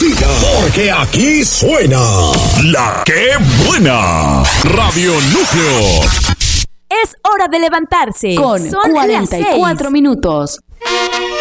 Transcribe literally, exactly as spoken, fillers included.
bocina, porque aquí suena La Que Buena. Radio Núcleo. Es hora de levantarse. Con Son cuarenta y cuatro minutos.